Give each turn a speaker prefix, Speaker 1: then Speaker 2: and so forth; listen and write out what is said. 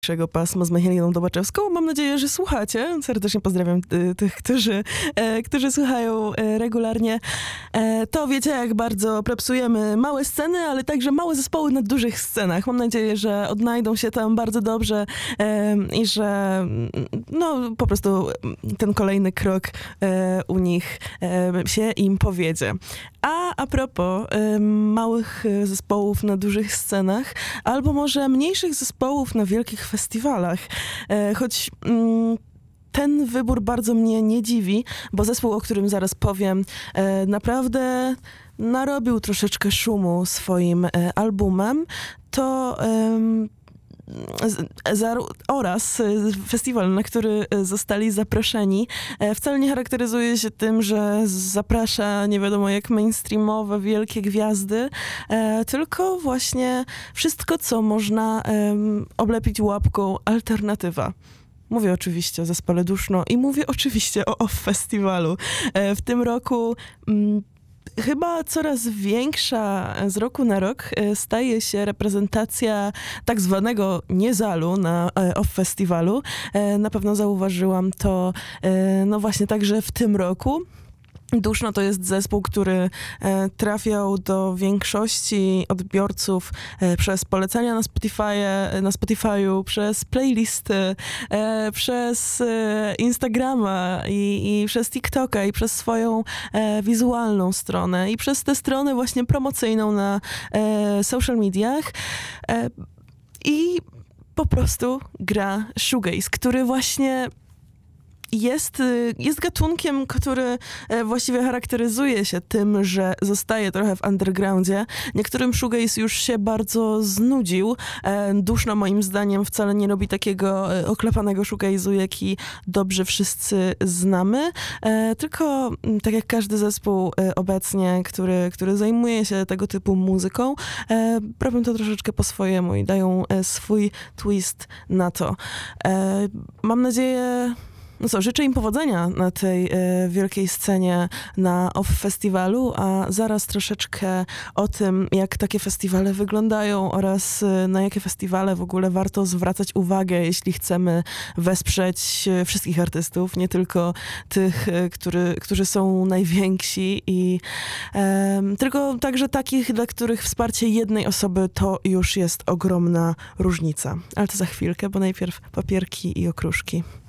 Speaker 1: Pierwszego pasma z Michaliną Dobaczewską. Mam nadzieję, że słuchacie. Serdecznie pozdrawiam tych, którzy słuchają regularnie. To wiecie, jak bardzo prepsujemy małe sceny, ale także małe zespoły na dużych scenach. Mam nadzieję, że odnajdą się tam bardzo dobrze i że no, po prostu ten kolejny krok u nich się im powiedzie. A propos małych zespołów na dużych scenach, albo może mniejszych zespołów na wielkich festiwalach, choć ten wybór bardzo mnie nie dziwi, bo zespół, o którym zaraz powiem, naprawdę narobił troszeczkę szumu swoim albumem, to oraz festiwal, na który zostali zaproszeni, wcale nie charakteryzuje się tym, że zaprasza nie wiadomo jak mainstreamowe, wielkie gwiazdy, tylko właśnie wszystko, co można oblepić łapką alternatywa. Mówię oczywiście o zespole Duszno i mówię oczywiście o OFF Festiwalu. W tym roku chyba coraz większa z roku na rok staje się reprezentacja tak zwanego niezalu na OFF Festiwalu. Na pewno zauważyłam to no właśnie także w tym roku. Duszno to jest zespół, który trafiał do większości odbiorców przez polecenia na Spotify'u, przez playlisty, przez Instagrama i przez TikToka i przez swoją wizualną stronę i przez tę stronę właśnie promocyjną na social mediach i po prostu gra shoegaze, który właśnie jest gatunkiem, który właściwie charakteryzuje się tym, że zostaje trochę w undergroundzie. Niektórym shoegaze już się bardzo znudził. Duszno moim zdaniem wcale nie robi takiego oklepanego shoegaze'u, jaki dobrze wszyscy znamy. Tylko tak jak każdy zespół obecnie, który zajmuje się tego typu muzyką, robią to troszeczkę po swojemu i dają swój twist na to. Mam nadzieję. No co, życzę im powodzenia na tej wielkiej scenie na OFF Festiwalu, a zaraz troszeczkę o tym, jak takie festiwale wyglądają oraz na jakie festiwale w ogóle warto zwracać uwagę, jeśli chcemy wesprzeć wszystkich artystów, nie tylko tych, którzy są najwięksi, tylko także takich, dla których wsparcie jednej osoby to już jest ogromna różnica. Ale to za chwilkę, bo najpierw papierki i okruszki.